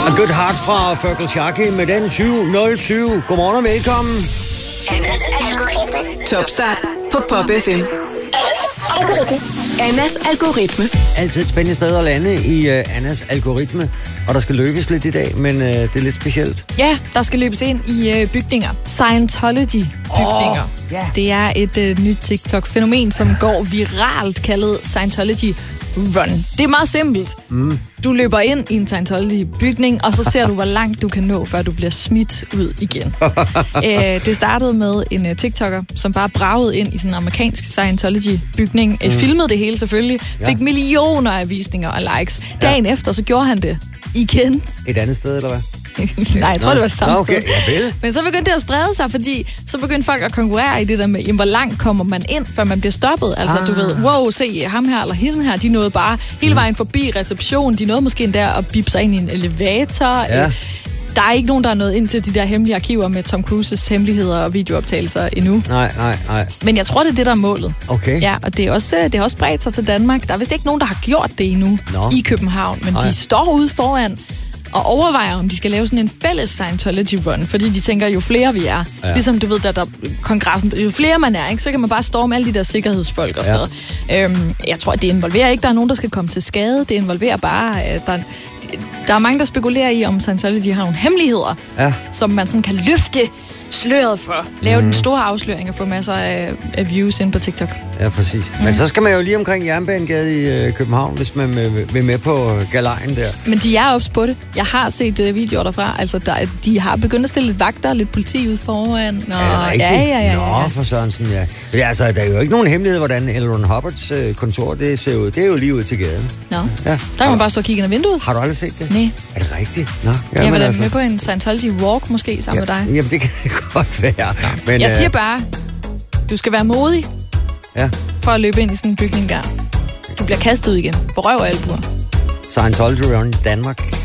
A Good Heart fra Fergal Sharkey med den 707. Godmorgen og velkommen. Annas algoritme. Topstart på Pop FM. Annas algoritme. Altid et spændende sted at lande i Annas algoritme. Og der skal løbes lidt i dag, men det er lidt specielt. Ja, der skal løbes ind i bygninger. Scientology-bygninger. Ja. Det er et nyt TikTok-fænomen, som går viralt, kaldet Scientology Run. Det er meget simpelt. Du løber ind i en Scientology-bygning, og så ser du, hvor langt du kan nå, før du bliver smidt ud igen. Det startede med en TikToker, som bare bragede ind i sådan en amerikansk Scientology-bygning. Filmede det hele selvfølgelig. Fik millioner af visninger og likes. Dagen efter, så gjorde han det igen. Et andet sted, eller hvad? Nej, jeg tror, det var det samme okay. sted. Ja, vel. Men så begyndte det at sprede sig, fordi så begyndte folk at konkurrere i det der med, jamen, hvor langt kommer man ind, før man bliver stoppet. Altså, du ved, wow, se ham her eller hende her, de nåede bare hele vejen forbi receptionen. De nåede måske endda at bippe sig ind i en elevator. Ja. Der er ikke nogen, der er nået ind til de der hemmelige arkiver med Tom Cruises hemmeligheder og videooptagelser endnu. Nej. Men jeg tror, det er det, der er målet. Okay. Ja, og det er også spredt sig til Danmark. Der er vist ikke nogen, der har gjort det endnu i København, men de står ude foran og overvejer, om de skal lave sådan en fælles Scientology-run, fordi de tænker, jo flere vi er, ligesom du ved, der kongressen, jo flere man er, ikke, så kan man bare storme alle de der sikkerhedsfolk og sådan noget. Jeg tror, at det involverer ikke, der er nogen, der skal komme til skade. Det involverer bare, at der er mange, der spekulerer i, om Scientology har nogle hemmeligheder, som man sådan kan løfte sløret for. Lave den store afsløring og få masser af views ind på TikTok. Ja, præcis. Men så skal man jo lige omkring Jernbanegade i København, hvis man vil med på galejen der. Men de er ops på det. Jeg har set videoer derfra. Altså, de har begyndt at stille lidt vagter, lidt politi ud foran. Er det rigtigt? Ja. Nå, for Sørensen, ja. Ja, altså, der er jo ikke nogen hemmelighed, hvordan L. Ron Hubbards kontor det ser ud. Det er jo lige ud til gaden. Nå. Ja. Der kan man bare stå og kigge ind ad vinduet. Har du aldrig set det? Nej. Er det rigtigt? Nå. Jeg vil da med på en Scientology walk måske sammen med dig. Jamen, det kan godt være. Men, jeg siger bare, du skal være modig for at løbe ind i sådan en bygning der. Du bliver kastet ud igen på røv og albuer. Scientology Run Danmark.